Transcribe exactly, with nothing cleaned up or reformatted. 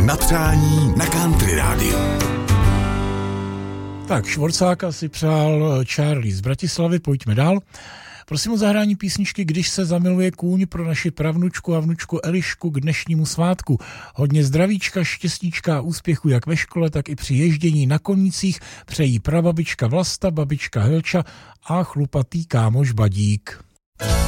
na přání na Country rádiu. Tak, Švorcáka si přál Charlie z Bratislavy, pojďme dál. Prosím o zahrání písničky Když se zamiluje kůň pro naši pravnučku a vnučku Elišku k dnešnímu svátku. Hodně zdravíčka, štěstíčka a úspěchu jak ve škole, tak i při ježdění na konících přejí prababička Vlasta, babička Helča a chlupatý kámoš Badík.